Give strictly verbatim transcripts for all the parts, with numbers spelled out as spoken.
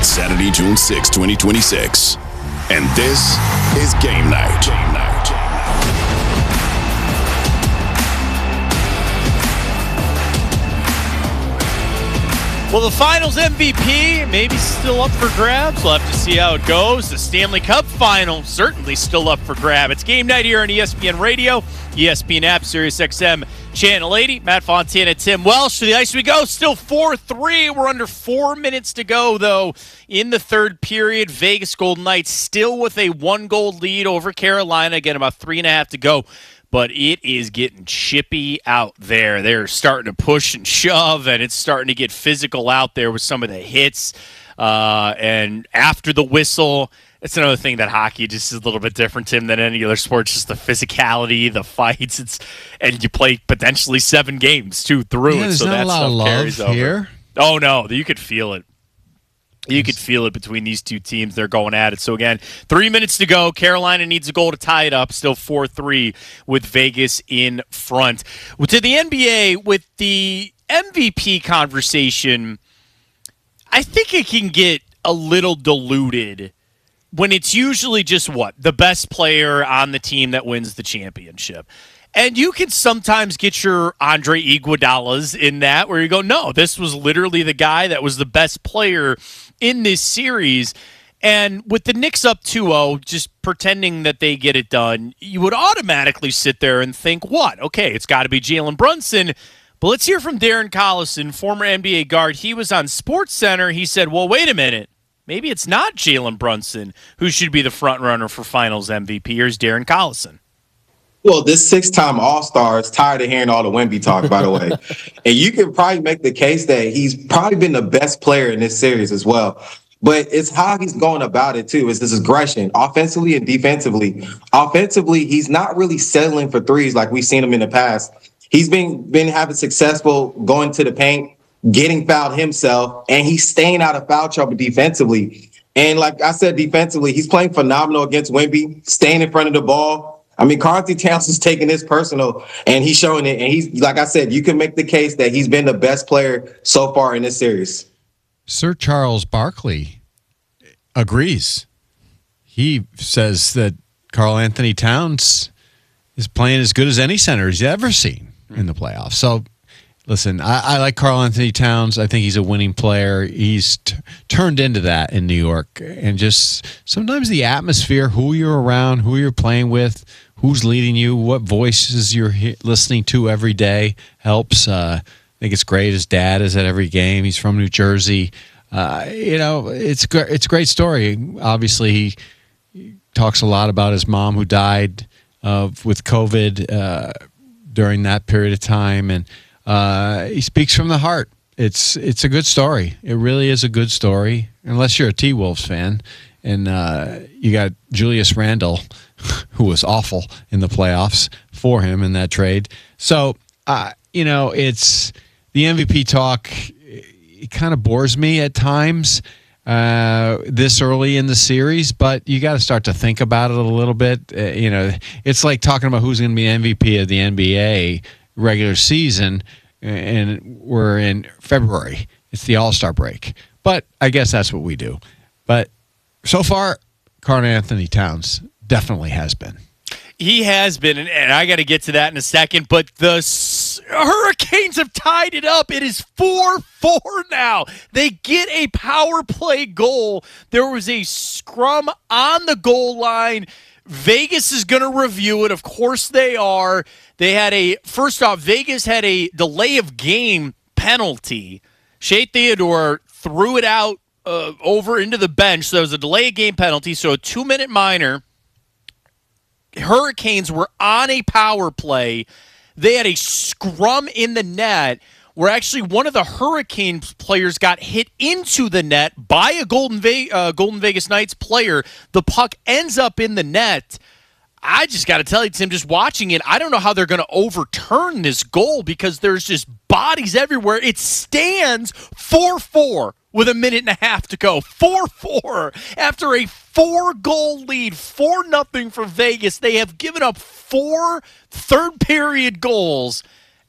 It's Saturday, June sixth, twenty twenty-six. And this is Game Night. Game Night. Well, the Finals M V P maybe still up for grabs. We'll have to see how it goes. The Stanley Cup Final certainly still up for grab. It's Game Night here on E S P N Radio, E S P N app, Sirius X M, Channel eighty. Matt Fontana, Tim Welsh. To the ice we go. Still four three. We're under four minutes to go, though, in the third period. Vegas Golden Knights still with a one-goal lead over Carolina. Again, about three and a half to go. But it is getting chippy out there. They're starting to push and shove, and it's starting to get physical out there with some of the hits. Uh, and after the whistle, it's another thing that hockey just is a little bit different, Tim, than any other sport. Just the physicality, the fights, it's and you play potentially seven games too through yeah, it. There's So not that a lot stuff of love carries over. here. Oh no, you could feel it. You could feel it between these two teams. They're going at it. So, again, three minutes to go. Carolina needs a goal to tie it up. Still four three with Vegas in front. Well, to the N B A, with the M V P conversation, I think it can get a little diluted when it's usually just what? The best player on the team that wins the championship. And you can sometimes get your Andre Iguodala's in that where you go, no, this was literally the guy that was the best player in this series. And with the Knicks up two oh, just pretending that they get it done, you would automatically sit there and think, what? Okay, it's got to be Jalen Brunson. But let's hear from Darren Collison, former N B A guard. He was on SportsCenter. He said, well, wait a minute. Maybe it's not Jalen Brunson who should be the front runner for Finals M V P. Here's Darren Collison. Well, this six-time All-Star is tired of hearing all the Wemby talk, by the way. And you can probably make the case that he's probably been the best player in this series as well. But it's how he's going about it, too. It's this aggression, offensively and defensively. Offensively, he's not really settling for threes like we've seen him in the past. He's been, been having successful going to the paint, getting fouled himself, and he's staying out of foul trouble defensively. And like I said, defensively, he's playing phenomenal against Wemby, staying in front of the ball. I mean, Karl-Anthony Towns is taking this personal, and he's showing it. And he's, like I said, you can make the case that he's been the best player so far in this series. Sir Charles Barkley agrees. He says that Karl-Anthony Towns is playing as good as any center he's ever seen in the playoffs. So, listen, I, I like Karl-Anthony Towns. I think he's a winning player. He's t- turned into that in New York. And just sometimes the atmosphere, who you're around, who you're playing with, who's leading you, what voices you're he- listening to every day helps. Uh, I think it's great. His dad is at every game. He's from New Jersey. Uh, you know, it's, gr- it's a great story. Obviously, he, he talks a lot about his mom who died uh, with COVID uh, during that period of time. And uh, he speaks from the heart. It's it's a good story. It really is a good story, unless you're a T-Wolves fan. And uh, you got Julius Randle, who was awful in the playoffs for him in that trade. So, uh, you know, it's the M V P talk. It kind of bores me at times uh, this early in the series, but you got to start to think about it a little bit. Uh, you know, it's like talking about who's going to be M V P of the N B A regular season, and we're in February. It's the All-Star break. But I guess that's what we do. But so far, Karl-Anthony Towns definitely has been. He has been, and, and I got to get to that in a second, but the S- Hurricanes have tied it up. It is four four now. They get a power play goal. There was a scrum on the goal line. Vegas is going to review it. Of course they are. They had a, first off, Vegas had a delay of game penalty. Shea Theodore threw it out uh, over into the bench. So there was a delay of game penalty. So a two-minute minor. Hurricanes were on a power play. They had a scrum in the net where actually one of the Hurricanes players got hit into the net by a Golden, Ve- uh, Golden Vegas Knights player. The puck ends up in the net. I just got to tell you, Tim, just watching it, I don't know how they're going to overturn this goal because there's just bodies everywhere. It stands four four with a minute and a half to go. four four after a four-goal lead, four nothing for Vegas. They have given up four third-period goals.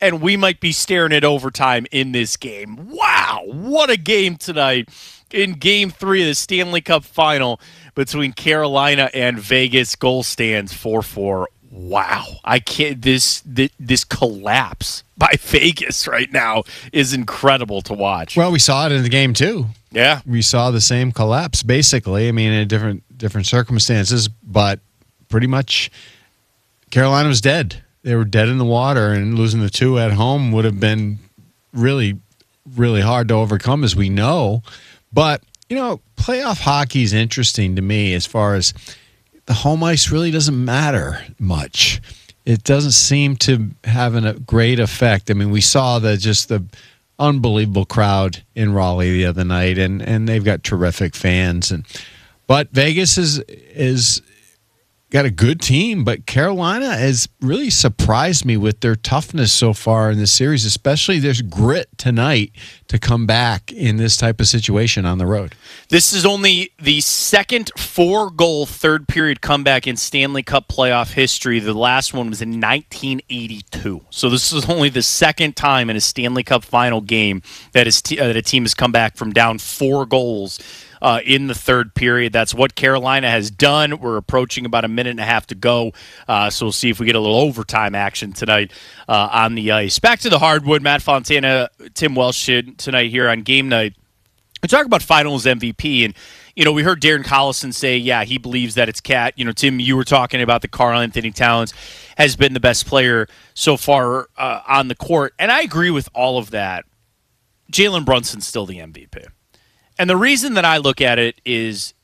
and we might be staring at overtime in this game. Wow, what a game tonight in Game three of the Stanley Cup Final between Carolina and Vegas. Goal stands four four. Wow, I can't. This, this this collapse by Vegas right now is incredible to watch. Well, we saw it in the game too. Yeah, we saw the same collapse basically. I mean, in different different circumstances, but pretty much Carolina was dead. They were dead in the water, and losing the two at home would have been really, really hard to overcome, as we know. But you know, playoff hockey is interesting to me as far as the home ice really doesn't matter much. It doesn't seem to have a great effect. I mean, we saw the just the unbelievable crowd in Raleigh the other night, and, and they've got terrific fans. And but Vegas is is got a good team, but Carolina has really surprised me with their toughness so far in this series, especially their grit tonight to come back in this type of situation on the road. This is only the second four-goal third-period comeback in Stanley Cup playoff history. The last one was in nineteen eighty-two. So this is only the second time in a Stanley Cup final game that, is t- uh, that a team has come back from down four goals Uh, in the third period. That's what Carolina has done. We're approaching about a minute and a half to go, uh, so we'll see if we get a little overtime action tonight uh, on the ice. Back to the hardwood. Matt Fontana, Tim Welsh tonight here on Game Night. We talk about Finals M V P, and you know we heard Darren Collison say, yeah, he believes that it's Cat. You know, Tim, you were talking about the Karl-Anthony Towns has been the best player so far uh, on the court, and I agree with all of that. Jalen Brunson's still the M V P. And the reason that I look at it is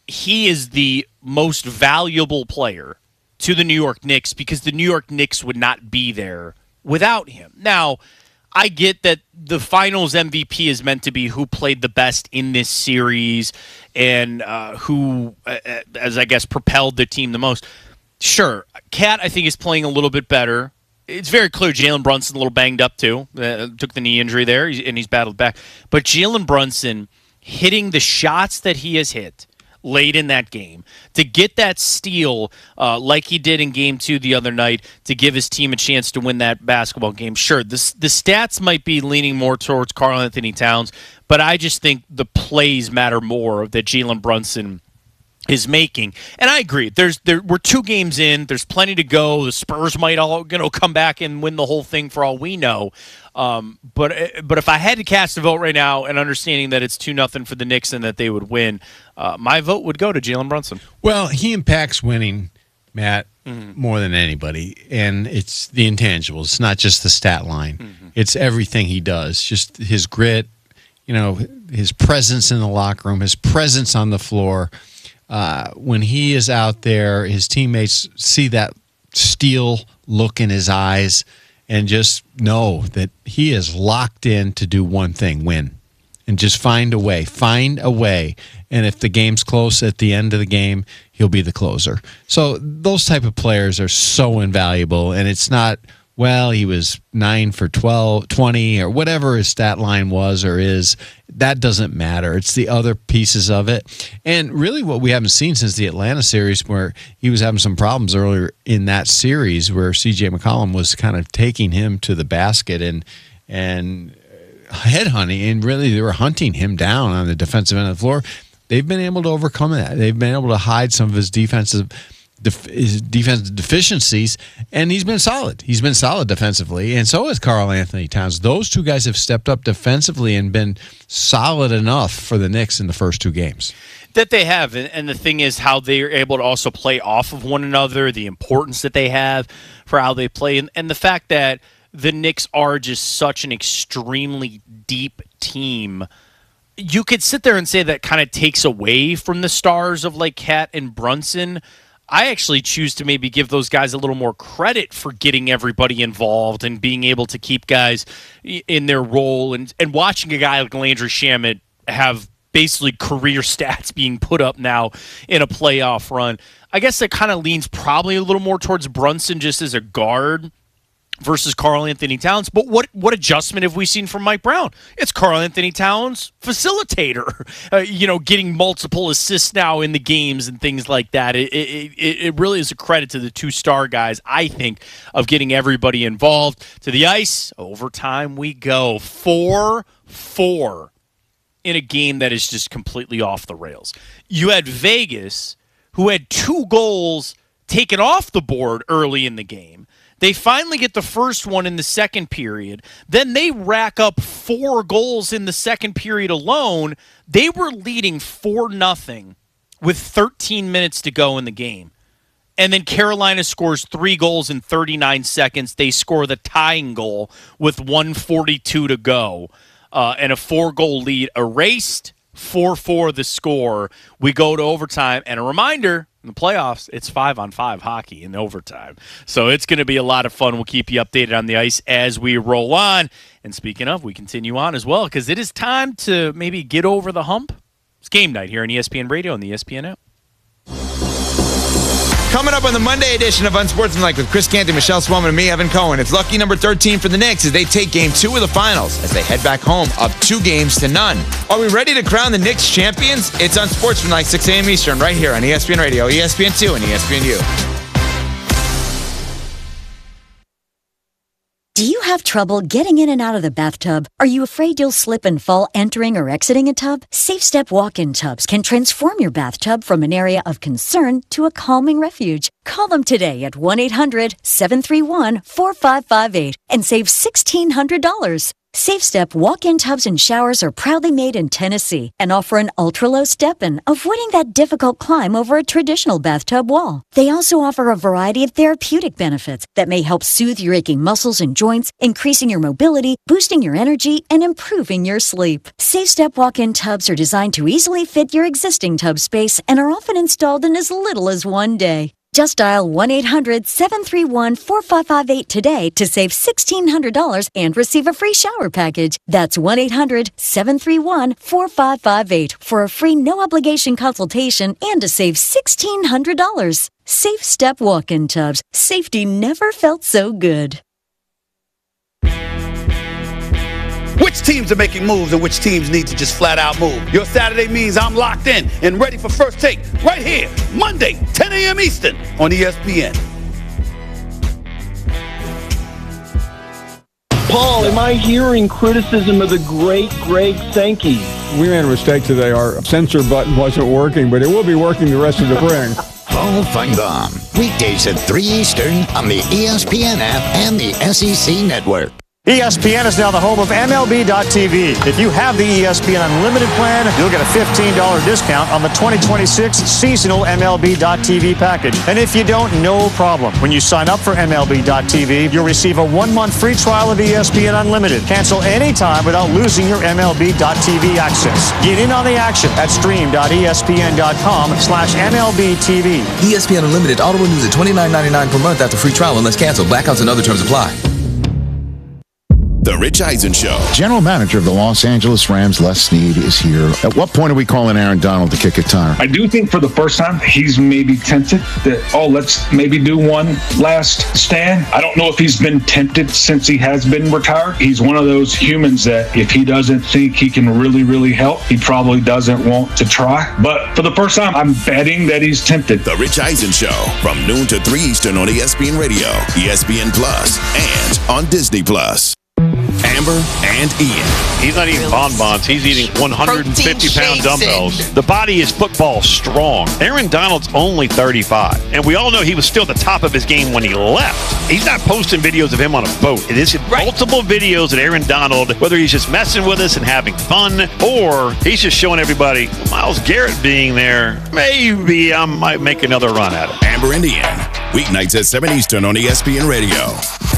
he is the most valuable player to the New York Knicks because the New York Knicks would not be there without him. Now, I get that the Finals M V P is meant to be who played the best in this series and uh, who, uh, as I guess, propelled the team the most. Sure, Cat, I think, is playing a little bit better. It's very clear Jalen Brunson a little banged up, too. Uh, took the knee injury there, and he's battled back. But Jalen Brunson hitting the shots that he has hit late in that game, to get that steal uh, like he did in game two the other night, to give his team a chance to win that basketball game. Sure, this, the stats might be leaning more towards Karl-Anthony Towns, but I just think the plays matter more that Jalen Brunson is making. And I agree. There's there we're two games in. There's plenty to go. The Spurs might all you know come back and win the whole thing for all we know. Um, but but if I had to cast a vote right now, and understanding that it's two nothing for the Knicks and that they would win, uh, my vote would go to Jalen Brunson. Well, he impacts winning, Matt, mm-hmm. more than anybody, and it's the intangibles. It's not just the stat line. Mm-hmm. It's everything he does. Just his grit, you know, his presence in the locker room, his presence on the floor. Uh, when he is out there, his teammates see that steel look in his eyes and just know that he is locked in to do one thing, win. And just find a way, find a way. And if the game's close at the end of the game, he'll be the closer. So those type of players are so invaluable. And it's not, well, he was nine for twelve, twenty, or whatever his stat line was or is. That doesn't matter. It's the other pieces of it. And really what we haven't seen since the Atlanta series, where he was having some problems earlier in that series, where C J McCollum was kind of taking him to the basket and and headhunting, and really they were hunting him down on the defensive end of the floor. They've been able to overcome that. They've been able to hide some of his defensive Def- his defensive deficiencies, and he's been solid. He's been solid defensively, and so has Karl-Anthony Towns. Those two guys have stepped up defensively and been solid enough for the Knicks in the first two games. That they have, and the thing is how they are able to also play off of one another, the importance that they have for how they play, and, and the fact that the Knicks are just such an extremely deep team. You could sit there and say that kind of takes away from the stars of like Cat and Brunson. I actually choose to maybe give those guys a little more credit for getting everybody involved and being able to keep guys in their role, and, and watching a guy like Landry Shamet have basically career stats being put up now in a playoff run. I guess that kind of leans probably a little more towards Brunson just as a guard. versus Karl-Anthony Towns. But what what adjustment have we seen from Mike Brown? It's Karl-Anthony Towns, facilitator, uh, you know, getting multiple assists now in the games and things like that. It, it, it, it really is a credit to the two star guys, I think, of getting everybody involved. To the ice, overtime we go. four four in a game that is just completely off the rails. You had Vegas, who had two goals taken off the board early in the game. They finally get the first one in the second period. Then they rack up four goals in the second period alone. They were leading four nothing with thirteen minutes to go in the game. And then Carolina scores three goals in thirty-nine seconds. They score the tying goal with one forty-two to go. Uh, and a four-goal lead erased, four four the score. We go to overtime. And a reminder, in the playoffs, it's five-on-five hockey in overtime. So it's going to be a lot of fun. We'll keep you updated on the ice as we roll on. And speaking of, we continue on as well because it is time to maybe get over the hump. It's game night here on E S P N Radio and the E S P N app. Coming up on the Monday edition of Unsportsmanlike with Chris Canty, Michelle Swellman, and me, Evan Cohen. It's lucky number thirteen for the Knicks as they take game two of the finals as they head back home up two games to none. Are we ready to crown the Knicks champions? It's Unsportsmanlike, six a.m. Eastern, right here on E S P N Radio, E S P N two, and E S P N U. Do you have trouble getting in and out of the bathtub? Are you afraid you'll slip and fall entering or exiting a tub? SafeStep walk-in tubs can transform your bathtub from an area of concern to a calming refuge. Call them today at one eight hundred seven three one four five five eight and save sixteen hundred dollars. SafeStep walk-in tubs and showers are proudly made in Tennessee and offer an ultra-low step-in, avoiding that difficult climb over a traditional bathtub wall. They also offer a variety of therapeutic benefits that may help soothe your aching muscles and joints, increasing your mobility, boosting your energy, and improving your sleep. SafeStep walk-in tubs are designed to easily fit your existing tub space and are often installed in as little as one day. Just dial one eight hundred seven three one four five five eight today to save sixteen hundred dollars and receive a free shower package. That's one eight hundred seven three one four five five eight for a free no-obligation consultation and to save sixteen hundred dollars. Safe Step walk-in tubs. Safety never felt so good. Which teams are making moves and which teams need to just flat out move? Your Saturday means I'm locked in and ready for First Take right here, Monday, ten a.m. Eastern on E S P N. Paul, am I hearing criticism of the great Greg Sankey? We made a mistake today. Our censor button wasn't working, but it will be working the rest of the spring. Paul Feinbaum, weekdays at three Eastern on the E S P N app and the S E C Network. E S P N is now the home of M L B dot T V. If you have the E S P N Unlimited plan, you'll get a fifteen dollars discount on the twenty twenty-six seasonal M L B dot T V package. And if you don't, no problem. When you sign up for M L B dot T V, you'll receive a one-month free trial of E S P N Unlimited. Cancel anytime without losing your M L B dot T V access. Get in on the action at stream dot E S P N dot com slash M L B T V. E S P N Unlimited auto renews at twenty-nine ninety-nine per month after free trial unless canceled. Blackouts and other terms apply. The Rich Eisen Show. General manager of the Los Angeles Rams, Les Snead, is here. At what point are we calling Aaron Donald to kick a tire? I do think for the first time, he's maybe tempted that, oh, let's maybe do one last stand. I don't know if he's been tempted since he has been retired. He's one of those humans that if he doesn't think he can really, really help, he probably doesn't want to try. But for the first time, I'm betting that he's tempted. The Rich Eisen Show from noon to three Eastern on E S P N Radio, E S P N Plus, and on Disney Plus. Amber and Ian. He's not eating bonbons. He's eating one hundred fifty pound dumbbells. The body is football strong. Aaron Donald's only thirty-five. And we all know he was still at the top of his game when he left. He's not posting videos of him on a boat. It is right. Multiple videos of Aaron Donald, whether he's just messing with us and having fun, or he's just showing everybody, Myles Garrett being there, maybe I might make another run at it. Amber and Ian. Weeknights at seven Eastern on E S P N Radio.